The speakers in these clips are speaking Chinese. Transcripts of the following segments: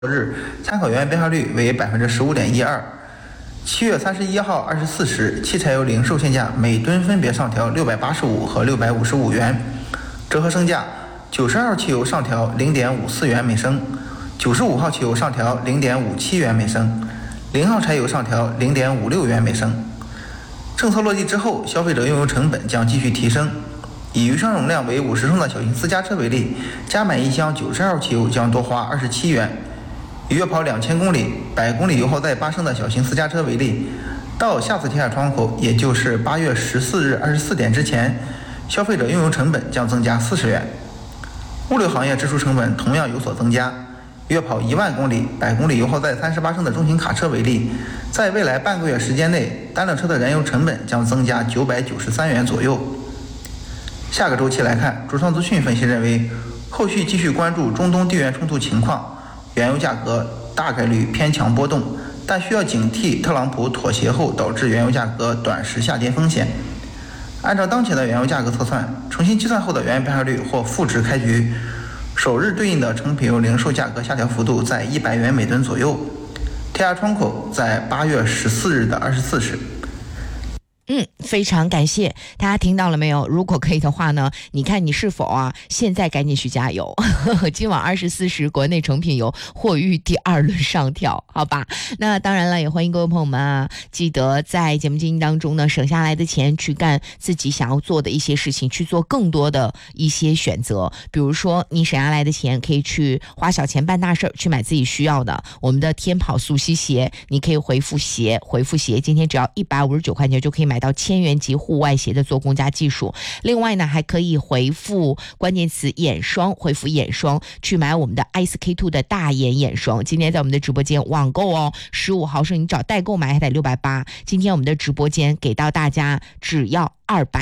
日参考原油变化率为 15.12%。7月31号24时，汽柴油零售限价每吨分别上调685和655元，折合升价：92号汽油上调0.54元每升，95号汽油上调0.57元每升，0号柴油上调0.56元每升。政策落地之后，消费者用油成本将继续提升。以余升容量为50升的小型私家车为例，加满一箱92号汽油将多花27元。以月跑2000公里、100公里油耗在8升的小型私家车为例，到下次贴价窗口，也就是8月14日24点之前，消费者用油成本将增加40元。物流行业支出成本同样有所增加。月跑1万公里、100公里油耗在38升的中型卡车为例，在未来半个月时间内，单辆车的燃油成本将增加993元左右。下个周期来看，主创资讯分析认为，后续继续关注中东地缘冲突情况。原油价格大概率偏强波动，但需要警惕特朗普妥协后导致原油价格短时下跌风险。按照当前的原油价格测算，重新计算后的原油变化率或负值开局，首日对应的成品油零售价格下调幅度在100元每吨左右，贴价窗口在8月14日的24时。 非常感谢大家，听到了没有？如果可以的话呢，你看你是否现在赶紧去加油。今晚24时国内成品油或遇第2轮上调，好吧？那当然了，也欢迎各位朋友们记得在节目进行当中呢，省下来的钱去干自己想要做的一些事情，去做更多的一些选择。比如说你省下来的钱可以去花小钱办大事，去买自己需要的。我们的天跑速吸鞋，你可以回复鞋，今天只要159块钱就可以买到1000元级户外鞋的做工加技术。另外呢，还可以回复关键词眼霜，去买我们的 IceK2 的大眼眼霜。今天在我们的直播间网购15毫升，你找代购买还得680。今天我们的直播间给到大家只要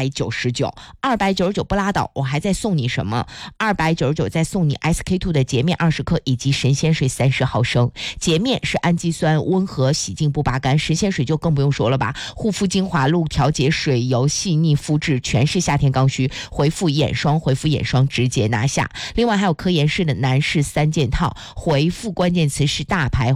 299不拉倒，我还在送你什么？299再送你 SK2 的洁面20克以及神仙水30毫升。洁面是氨基酸温和洗净不拔干，神仙水就更不用说了吧，护肤精华露调节水油细腻肤质，全是夏天刚需。回复眼霜直接拿下。另外还有科颜氏的男士3件套，回复关键词是大牌，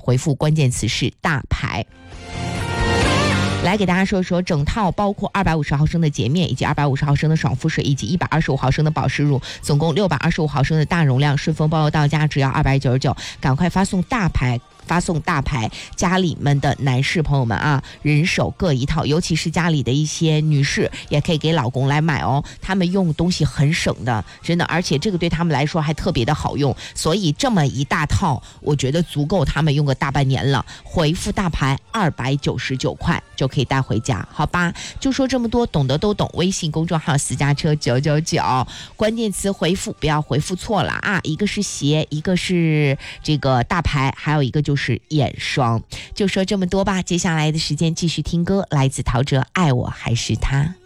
来给大家说一说，整套包括250毫升的洁面以及250毫升的爽肤水以及125毫升的保湿乳，总共625毫升的大容量，顺丰包邮到家只要299，赶快发送大牌，家里们的男士朋友们人手各一套，尤其是家里的一些女士也可以给老公来买他们用东西很省的，真的，而且这个对他们来说还特别的好用，所以这么一大套我觉得足够他们用个大半年了。回复大牌299块就可以带回家，好吧？就说这么多，懂得都懂。微信公众号私家车999，关键词回复不要回复错了一个是鞋，一个是这个大牌，还有一个就是眼霜。就说这么多吧，接下来的时间继续听歌，来自陶喆《爱我还是他》。